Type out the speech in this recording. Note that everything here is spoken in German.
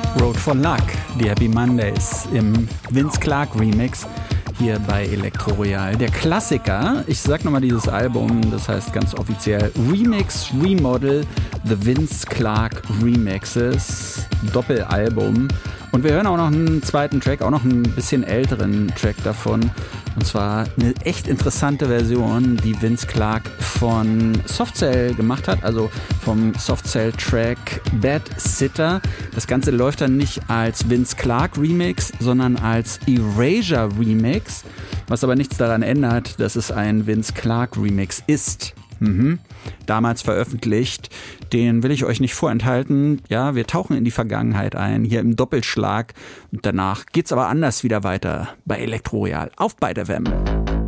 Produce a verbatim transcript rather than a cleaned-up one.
Road for Luck, die Happy Mondays im Vince Clarke Remix hier bei Elektro Royal. Der Klassiker, ich sag nochmal dieses Album, das heißt ganz offiziell Remix, Remodel, The Vince Clarke Remixes, Doppelalbum. Und wir hören auch noch einen zweiten Track, auch noch einen bisschen älteren Track davon. Und zwar eine echt interessante Version, die Vince Clarke von Softcell gemacht hat, also vom Softcell-Track Bad Sitter. Das Ganze läuft dann nicht als Vince Clarke Remix, sondern als Erasure Remix, was aber nichts daran ändert, dass es ein Vince Clarke Remix ist. Mhm. Damals veröffentlicht, den will ich euch nicht vorenthalten. Ja, wir tauchen in die Vergangenheit ein, hier im Doppelschlag. Und danach geht's aber anders wieder weiter bei Elektro Royal auf Byte F M.